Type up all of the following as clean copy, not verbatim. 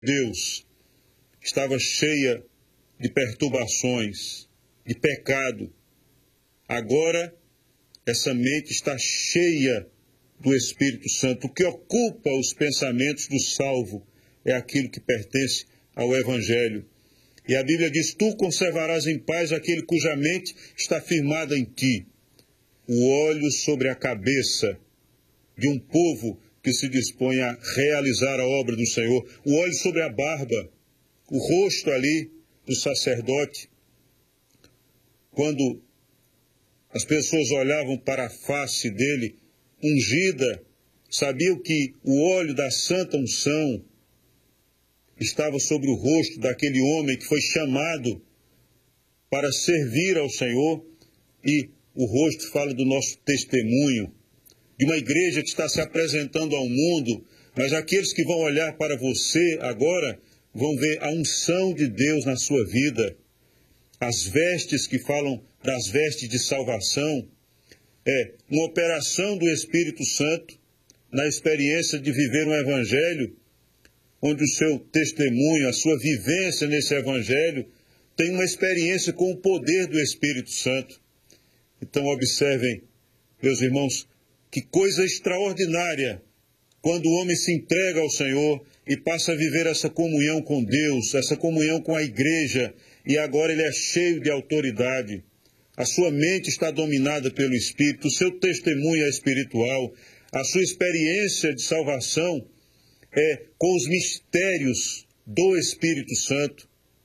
Deus estava cheia de perturbações, de pecado. Agora, essa mente está cheia do Espírito Santo. O que ocupa os pensamentos do salvo é aquilo que pertence ao Evangelho. E a Bíblia diz: tu conservarás em paz aquele cuja mente está firmada em ti. O óleo sobre a cabeça de um povo que se dispõe a realizar a obra do Senhor. O óleo sobre a barba, o rosto ali do sacerdote. Quando as pessoas olhavam para a face dele, ungida, sabiam que o óleo da santa unção estava sobre o rosto daquele homem que foi chamado para servir ao Senhor. E o rosto fala do nosso testemunho, de uma igreja que está se apresentando ao mundo, mas aqueles que vão olhar para você agora vão ver a unção de Deus na sua vida. As vestes que falam das vestes de salvação é uma operação do Espírito Santo na experiência de viver um evangelho, onde o seu testemunho, a sua vivência nesse evangelho tem uma experiência com o poder do Espírito Santo. Então observem, meus irmãos, que coisa extraordinária quando o homem se entrega ao Senhor e passa a viver essa comunhão com Deus, essa comunhão com a igreja, e agora ele é cheio de autoridade. A sua mente está dominada pelo Espírito, o seu testemunho é espiritual, a sua experiência de salvação é com os mistérios do Espírito Santo.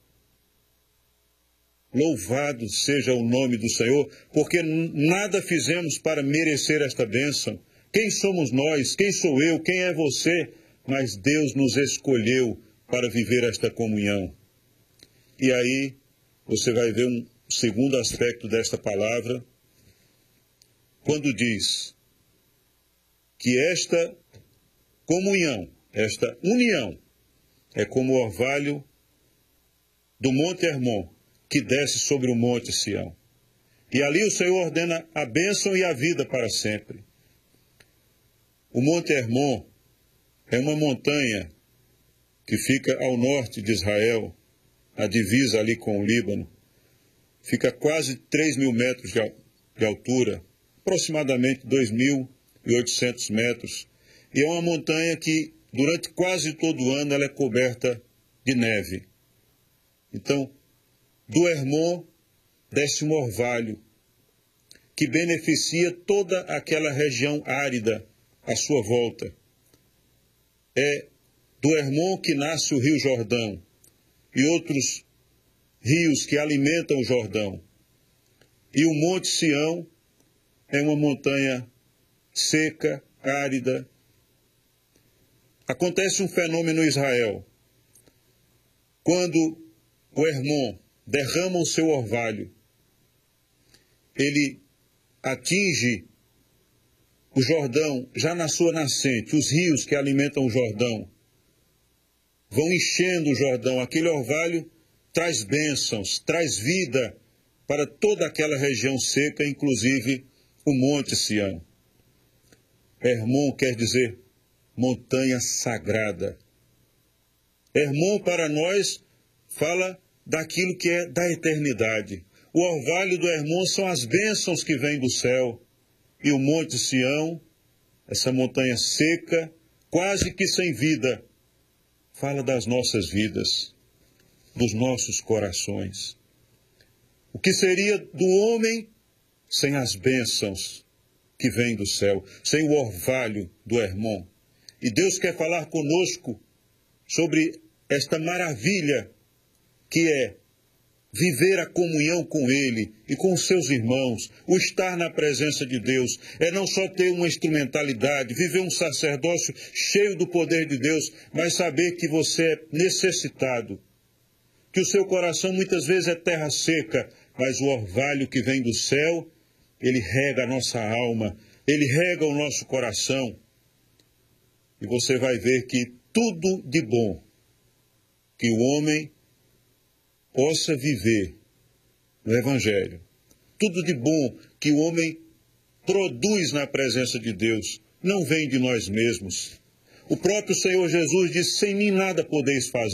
Louvado seja o nome do Senhor, porque nada fizemos para merecer esta bênção. Quem somos nós? Quem sou eu? Quem é você? Mas Deus nos escolheu para viver esta comunhão. E aí você vai ver um segundo aspecto desta palavra, quando diz que esta comunhão, esta união, é como o orvalho do Monte Hermon, que desce sobre o Monte Sião. E ali o Senhor ordena a bênção e a vida para sempre. O Monte Hermon é uma montanha que fica ao norte de Israel, a divisa ali com o Líbano. Fica quase 3.000 metros de altura, aproximadamente 2.800 metros. E é uma montanha que, durante quase todo o ano, ela é coberta de neve. Então, do Hermon desce um orvalho que beneficia toda aquela região árida à sua volta. É do Hermon que nasce o Rio Jordão e outros rios que alimentam o Jordão. E o Monte Sião é uma montanha seca, árida. Acontece um fenômeno em Israel. Quando o Hermon derrama o seu orvalho, ele atinge o Jordão já na sua nascente, os rios que alimentam o Jordão vão enchendo o Jordão. Aquele orvalho traz bênçãos, traz vida para toda aquela região seca, inclusive o Monte Sião. Hermon quer dizer montanha sagrada. Hermon para nós fala daquilo que é da eternidade. O orvalho do Hermon são as bênçãos que vêm do céu. E o Monte Sião, essa montanha seca, quase que sem vida, fala das nossas vidas, dos nossos corações. O que seria do homem sem as bênçãos que vêm do céu, sem o orvalho do Hermon? E Deus quer falar conosco sobre esta maravilha que é viver a comunhão com Ele e com os seus irmãos, o estar na presença de Deus, é não só ter uma instrumentalidade, viver um sacerdócio cheio do poder de Deus, mas saber que você é necessitado, que o seu coração muitas vezes é terra seca, mas o orvalho que vem do céu, ele rega a nossa alma, ele rega o nosso coração, e você vai ver que tudo de bom que o homem possa viver no Evangelho, tudo de bom que o homem produz na presença de Deus, não vem de nós mesmos. O próprio Senhor Jesus disse: sem mim nada podeis fazer.